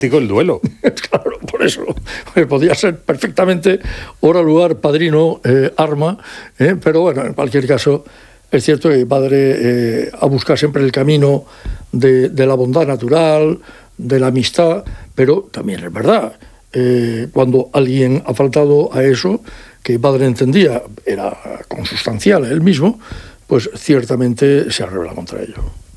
Digo, el duelo. Claro, por eso. Podía ser perfectamente hora, lugar, padrino, arma, pero bueno, en cualquier caso, es cierto que mi padre ha buscado siempre el camino de la bondad natural, de la amistad, pero también es verdad, cuando alguien ha faltado a eso, que mi padre entendía, era consustancial a él mismo, pues ciertamente se ha rebelado contra ello.